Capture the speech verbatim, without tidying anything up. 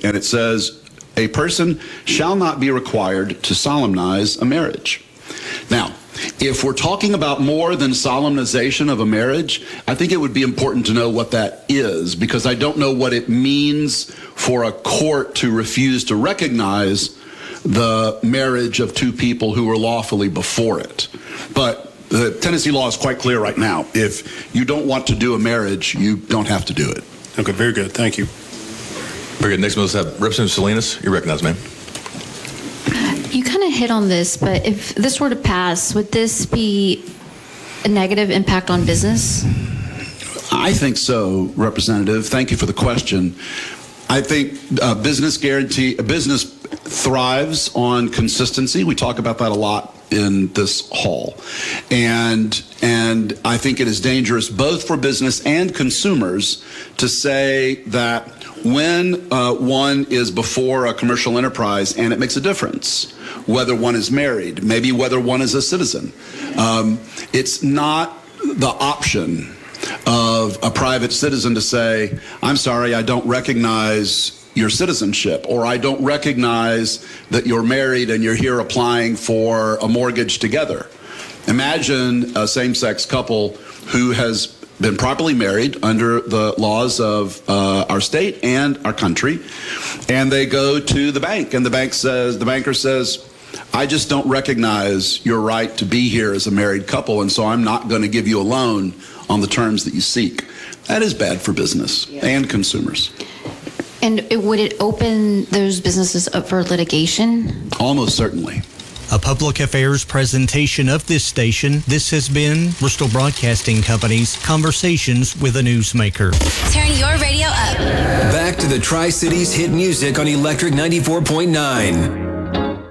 and it says, a person shall not be required to solemnize a marriage. Now, if we're talking about more than solemnization of a marriage, I think it would be important to know what that is, because I don't know what it means for a court to refuse to recognize the marriage of two people who were lawfully before it. But the Tennessee law is quite clear right now. If you don't want to do a marriage, you don't have to do it. Okay, very good. Thank you. Very good. Next, we'll have Representative Salinas. You're recognized, ma'am. You kind of hit on this, but if this were to pass, would this be a negative impact on business? I think so, Representative. Thank you for the question. I think uh, business guarantee, a business thrives on consistency. We talk about that a lot in this hall. And, and I think it is dangerous both for business and consumers to say that when uh, one is before a commercial enterprise and it makes a difference, whether one is married, maybe whether one is a citizen. Um, it's not the option of a private citizen to say, I'm sorry, I don't recognize your citizenship, or I don't recognize that you're married and you're here applying for a mortgage together. Imagine a same-sex couple who has been properly married under the laws of uh, our state and our country, and they go to the bank, and the bank says, the banker says, I just don't recognize your right to be here as a married couple, and so I'm not going to give you a loan on the terms that you seek. That is bad for business yeah. and consumers. And it, would it open those businesses up for litigation? Almost certainly. A public affairs presentation of this station. This has been Bristol Broadcasting Company's Conversations with a Newsmaker. Turn your radio up. Back to the Tri-Cities hit music on Electric ninety-four point nine.